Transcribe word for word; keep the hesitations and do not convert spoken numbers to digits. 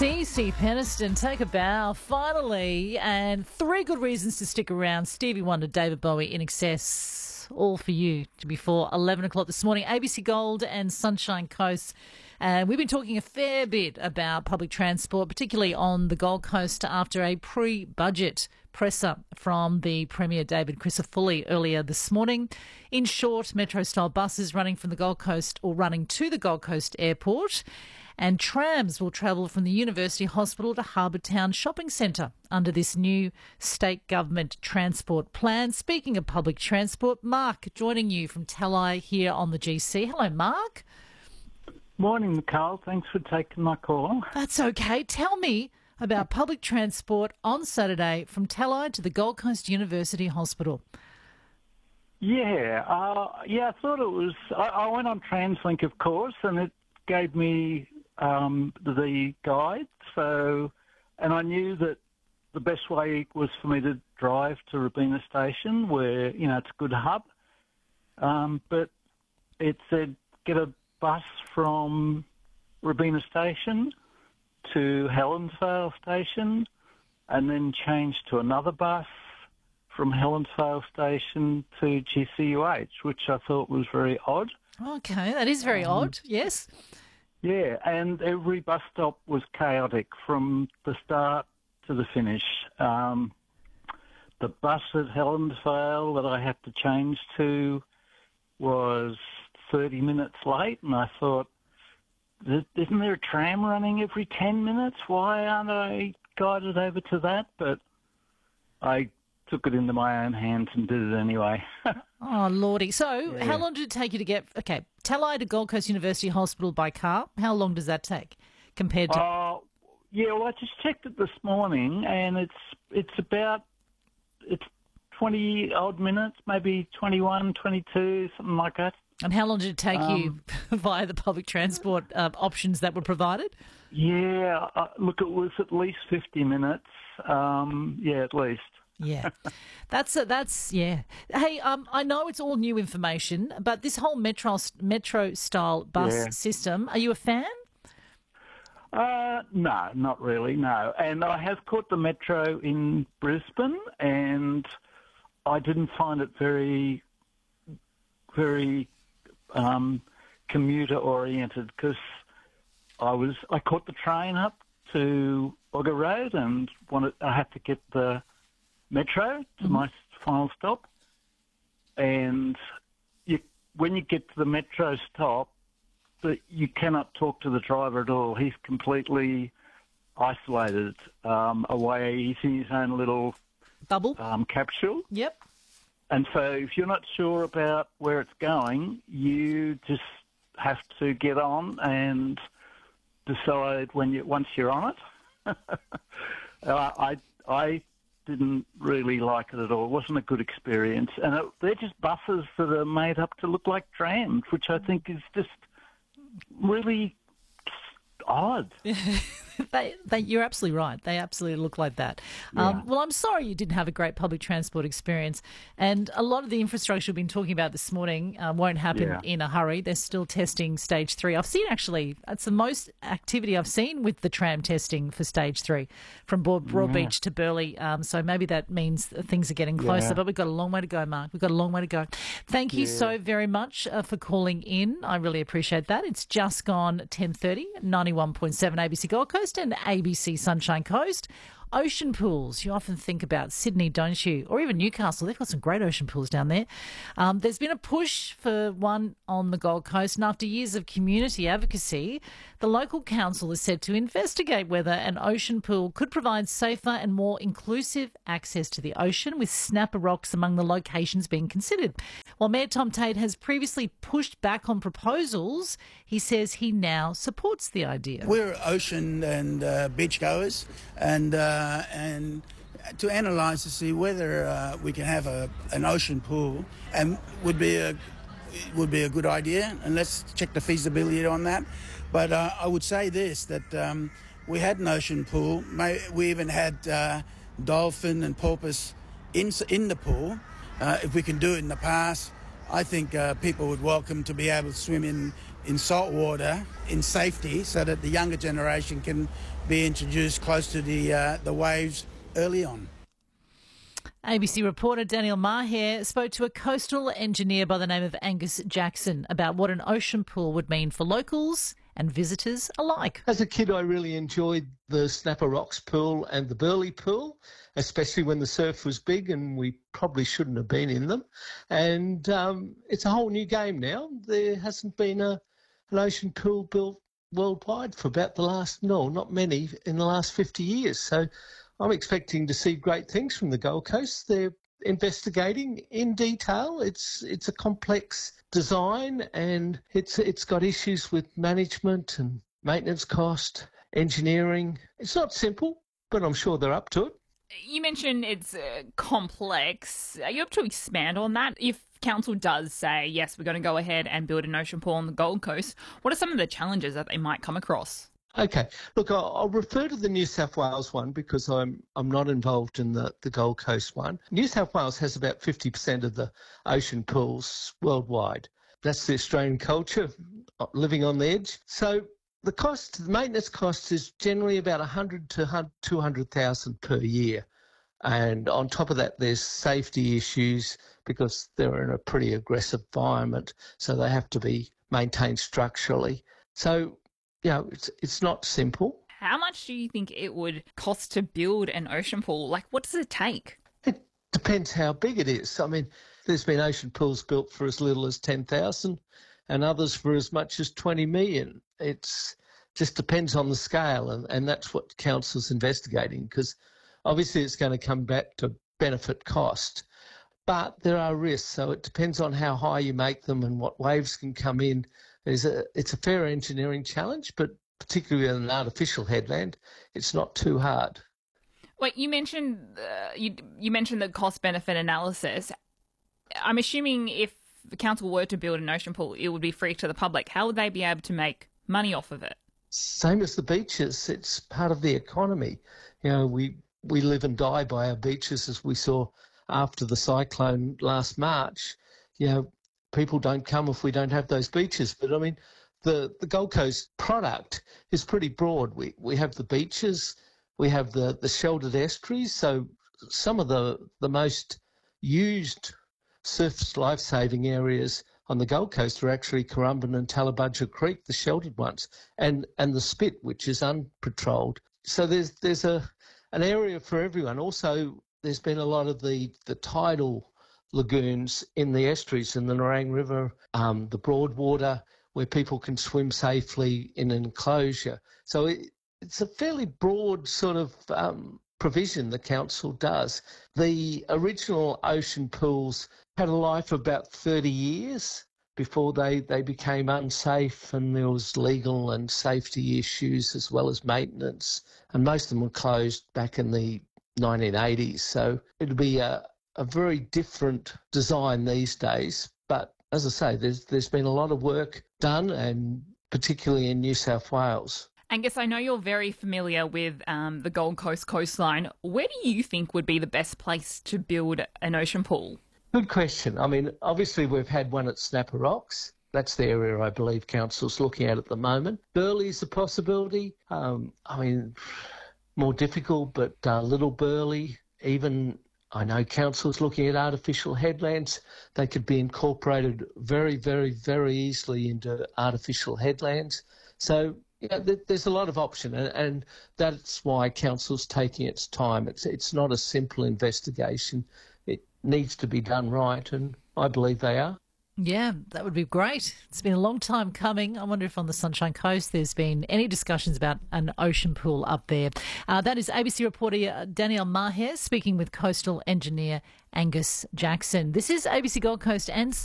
C C Peniston, take a bow, finally, and three good reasons to stick around. Stevie Wonder, David Bowie, In Excess, all for you before eleven o'clock this morning. A B C Gold and Sunshine Coast. And we've been talking a fair bit about public transport, particularly on the Gold Coast, after a pre-budget presser from the Premier David Crisafulli earlier this morning. In short, metro-style buses running from the Gold Coast or running to the Gold Coast Airport, and trams will travel from the University Hospital to Harbour Town Shopping Centre under this new state government transport plan. Speaking of public transport, Mark joining you from Talai here on the G C. Hello, Mark. Morning, Carl. Thanks for taking my call. That's okay. Tell me about public transport on Saturday from Talai to the Gold Coast University Hospital. Yeah, uh, yeah. I thought it was. I, I went on TransLink, of course, and it gave me um, the guide. So, and I knew that the best way was for me to drive to Robina Station, where you know it's a good hub. Um, but it said get a bus from Robina Station to Helensvale Station and then change to another bus from Helensvale Station to G C U H, which I thought was very odd. Okay, that is very um, odd, yes. Yeah, and every bus stop was chaotic from the start to the finish. Um, the bus at Helensvale that I had to change to was thirty minutes late, and I thought, isn't there a tram running every ten minutes? Why aren't I guided over to that? But I took it into my own hands and did it anyway. Oh, Lordy. So yeah. How long did it take you to get, okay, Talai to Gold Coast University Hospital by car? How long does that take compared to... Uh, yeah, well, I just checked it this morning, and it's it's about, it's twenty-odd minutes, maybe twenty-one, twenty-two, something like that. And how long did it take um, you via the public transport uh, options that were provided? Yeah, uh, look, it was at least fifty minutes. Um, yeah, at least. Yeah, that's uh, that's yeah. Hey, um, I know it's all new information, but this whole metro metro style bus yeah. system, are you a fan? Uh, no, not really. No, and I have caught the metro in Brisbane, and I didn't find it very, very um, commuter oriented because I was I caught the train up to Ogger Road and wanted I had to get the metro to mm-hmm. my final stop, and you, when you get to the metro stop, the, you cannot talk to the driver at all. He's completely isolated um, away. He's in his own little bubble um, capsule. Yep. And so if you're not sure about where it's going, you just have to get on and decide when you once you're on it. uh, I I didn't really like it at all. It wasn't a good experience. And it, they're just buses that are made up to look like trams, which I think is just really odd. they, they, you're absolutely right. They absolutely look like that. Yeah. Um, well, I'm sorry you didn't have a great public transport experience. And a lot of the infrastructure we've been talking about this morning uh, won't happen Yeah. in a hurry. They're still testing stage three. I've seen actually, it's the most activity I've seen with the tram testing for stage three from Broad, Broadbeach Yeah. to Burleigh. Um, so maybe that means that things are getting closer. Yeah. But we've got a long way to go, Mark. We've got a long way to go. Thank you Yeah. so very much uh, for calling in. I really appreciate that. It's just gone ten thirty, ninety-one point seven A B C Gold Coast and A B C Sunshine Coast. Ocean pools. You often think about Sydney, don't you? Or even Newcastle. They've got some great ocean pools down there. Um, there's been a push for one on the Gold Coast, and after years of community advocacy, the local council is said to investigate whether an ocean pool could provide safer and more inclusive access to the ocean, with Snapper Rocks among the locations being considered. While Mayor Tom Tate has previously pushed back on proposals, he says he now supports the idea. We're ocean and uh, beachgoers, and uh, and to analyse to see whether uh, we can have a an ocean pool, and would be a would be a good idea. And let's check the feasibility on that. But uh, I would say this, that um, we had an ocean pool. We even had uh, dolphin and porpoise in in the pool. Uh, if we can do it in the past, I think uh, people would welcome to be able to swim in in salt water in safety so that the younger generation can be introduced close to the uh, the waves early on. A B C reporter Daniel Maher spoke to a coastal engineer by the name of Angus Jackson about what an ocean pool would mean for locals and visitors alike. As a kid, I really enjoyed the Snapper Rocks pool and the Burleigh pool, especially when the surf was big and we probably shouldn't have been in them. And um, it's a whole new game now. There hasn't been a, an ocean pool built worldwide for about the last, no, not many, in the last fifty years. So I'm expecting to see great things from the Gold Coast. They're investigating in detail. It's it's a complex design and it's it's got issues with management and maintenance cost, engineering. It's not simple, but I'm sure they're up to it. You mentioned it's uh, complex. Are you able to expand on that? If council does say, yes, we're going to go ahead and build an ocean pool on the Gold Coast, what are some of the challenges that they might come across? Okay, look, I'll, I'll refer to the New South Wales one because I'm I'm not involved in the, the Gold Coast one. New South Wales has about fifty percent of the ocean pools worldwide. That's the Australian culture, living on the edge. So the cost, the maintenance cost is generally about one hundred to two hundred thousand per year. And on top of that, there's safety issues because they're in a pretty aggressive environment, so they have to be maintained structurally. So you know, it's it's not simple. How much do you think it would cost to build an ocean pool? Like, what does it take? It depends how big it is. I mean, there's been ocean pools built for as little as ten thousand and others for as much as twenty million. It's just depends on the scale, and, and that's what council's investigating because obviously it's going to come back to benefit cost. But there are risks, so it depends on how high you make them and what waves can come in. It's a, it's a fair engineering challenge, but particularly in an artificial headland, it's not too hard. Wait, you mentioned uh, you you mentioned the cost-benefit analysis. I'm assuming if the council were to build an ocean pool, it would be free to the public. How would they be able to make money off of it? Same as the beaches. It's part of the economy. You know, we, we live and die by our beaches, as we saw after the cyclone last March. You know, people don't come if we don't have those beaches. But, I mean, the, the Gold Coast product is pretty broad. We we have the beaches, we have the, the sheltered estuaries. So some of the, the most used surf life-saving areas on the Gold Coast are actually Currumbin and Tallabudger Creek, the sheltered ones, and, and the Spit, which is unpatrolled. So there's there's a an area for everyone. Also, there's been a lot of the, the tidal lagoons in the estuaries in the Nerang River, um, the Broadwater, where people can swim safely in an enclosure. So it, it's a fairly broad sort of um, provision the council does. The original ocean pools had a life of about thirty years before they, they became unsafe, and there was legal and safety issues as well as maintenance. And most of them were closed back in the nineteen eighties. So it'll be a a very different design these days. But as I say, there's there's been a lot of work done, and particularly in New South Wales. Angus, I know you're very familiar with um, the Gold Coast coastline. Where do you think would be the best place to build an ocean pool? Good question. I mean, obviously we've had one at Snapper Rocks. That's the area I believe council's looking at at the moment. Burleigh's a possibility. Um, I mean, more difficult, but uh, Little Burleigh, even I know council's looking at artificial headlands. They could be incorporated very, very, very easily into artificial headlands. So yeah, there's a lot of option, and, and that's why council's taking its time. It's it's not a simple investigation. It needs to be done right, and I believe they are. Yeah, that would be great. It's been a long time coming. I wonder if on the Sunshine Coast there's been any discussions about an ocean pool up there. Uh, that is A B C reporter Daniel Maher speaking with coastal engineer Angus Jackson. This is A B C Gold Coast and